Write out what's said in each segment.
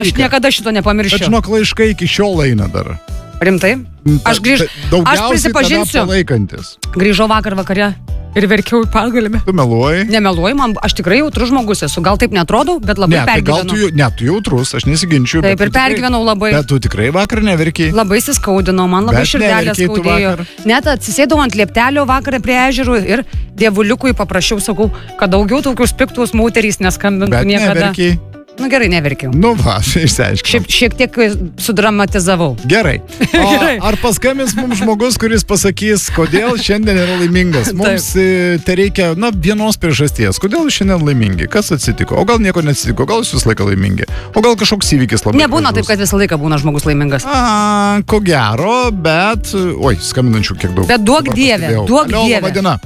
Aš niekada šito nepamiršiu. Bet žinok, laiškai iki šiol eina dar. Rimtai? Aš prisipažinsiu. Grįžau vakar vakare ir verkiau į pagalbę. Tu meluoji? Nemeluoju, aš tikrai jautrus žmogus esu. Gal taip netrodau, bet labai pergyvenau. Tu jautrus, aš nesiginčiu. Taip, ir pergyvenau labai. Bet tu tikrai vakar neverkiai? Labai įsiskaudinau, man labai širdelė skaudėjo. Net atsisėdau ant lieptelio vakarą prie ežerų ir dievuliukui paprašiau, sakau, kad daugiau tokius piktus moterys neskambintų niekada. Bet neverkiai? Nu gerai, neverkiau. Nu va, išsiaiškinau. Šiek tiek sudramatizavau. Gerai. Ar paskambins mums žmogus, kuris pasakys, kodėl šiandien yra laimingas? Mums tai reikia, vienos priežasties. Kodėl šiandien laimingi? Kas atsitiko? O gal nieko neatsitiko? Gal jūs visą laiką laimingi? O gal kažkoks įvykis labai Nebūna taip, kad visą laiką būna žmogus laimingas. Ko gero, bet... Oi, skambinančių kiek daug. Bet duok dievė, duok dievė. Laba diena.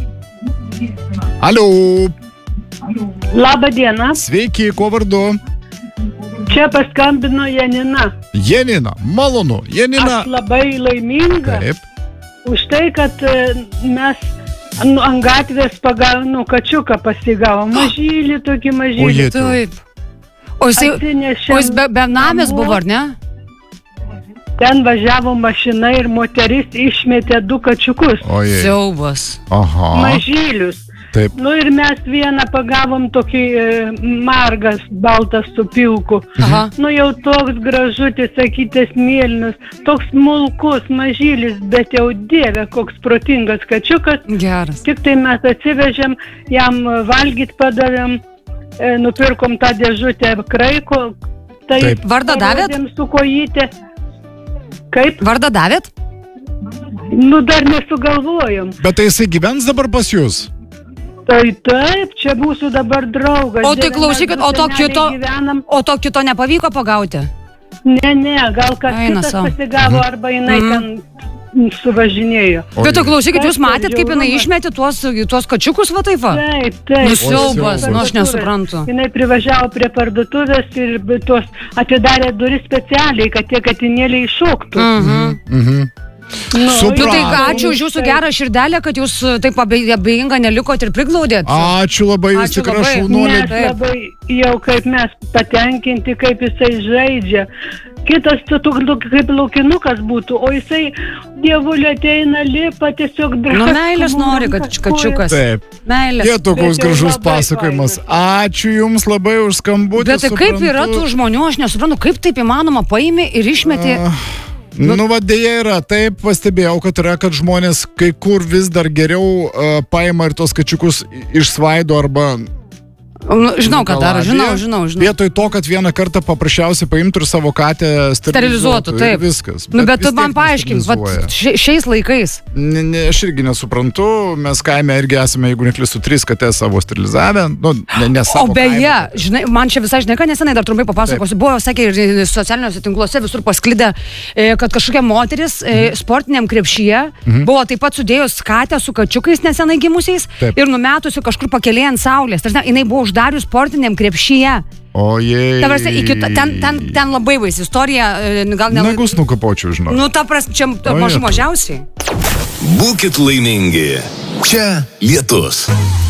Alio. Labą dieną. Sveiki, kuo vardu? Čia paskambino Janina. Janina, malonu. Janina. Aš labai laiminga. Taip. Už tai, kad mes ant gatvės kačiuką pasigavom. Mažylį, tokį mažylį. Taip. O jis be namės buvo, ar ne? Ten važiavo mašina ir moteris išmetė 2 kačiukus. Siaubas. Aha. Mažylius. Taip. Nu ir mes vieną pagavom tokį margas, baltas su pilku. Aha. Nu jau toks gražutis, sakytis, mėlynas, toks smulkus, mažylis, bet jau dieve, koks protingas kačiukas. Geras. Tik tai mes atsivežėm, jam valgyt padavėm, nupirkom tą dėžutę kraiko. Taip. Vardą davėt? Su kojytė. Kaip? Vardą davėt? Nu dar nesugalvojom. Bet tai jisai gyvens dabar pas jūs? Tai taip, čia mūsų dabar draugas. O tai klausykit, o to kito nepavyko pagauti? Ne, gal kas kitas pasigavo, arba jinai ten suvažinėjo. Bet tai klausykit, jūs matėt, kaip jinai išmetė tuos kačiukus va taip va? Taip. Nusiaubas, aš nesuprantu. Jinai privažiavo prie parduotuvės ir atidarė duris specialiai, kad tie katinėliai iššoktų. Tai ačiū už jūsų gerą širdelę, kad jūs taip abejinga nelikot ir priglaudėt. Ačiū labai, jūs tikrai šaunuolė. Mes labai jau kaip mes patenkinti, kaip jisai žaidžia. Kitas kaip laukinukas būtų, o jisai dievulio ateina, lipa tiesiog drąs. Nu meilės nori, kad kačiukas. Taip. Meilės. Jie tokios gražus pasakojimas. Ačiū jums labai už skambutį. Bet tai kaip yra tų žmonių, aš nesuprantu, kaip taip įmanoma paėmė ir išmetė. Nu va dėja yra, taip pastebėjau, kad yra, kad žmonės kai kur vis dar geriau paima ir tos kačiukus išsvaido arba... Žinau, ką daro, žinau. Vietoj to, kad vieną kartą paprasčiausiai paimtų ir savo katę sterilizuotų. Taip. Viskas. Bet tu man paaiškink, šiais laikais. Ne, aš irgi nesuprantu, mes kaime irgi esame, jeigu neklystu, 3 katės savo sterilizavę. Ne savo o beje, žinai, man čia visai žinai, ką nesenai dar trumpai papasakosiu. Buvo, sakė, ir socialiniuose tinkluose visur pasklidę, kad kažkokia moteris sportiniam krepšyje buvo taip pat sudėjus katę su kačiukais nesenai gimusiais ir numetusi kažkur pakelėje ant saulės. Jinai buvo uždarius sportiniam krepšyje. Ojei. Ta prasme, ten labai baisi istorija. Nagus nukapočiau, žinau. Nu, ta prasme, čia mažiausiai. Būkit laimingi. Čia Lietus.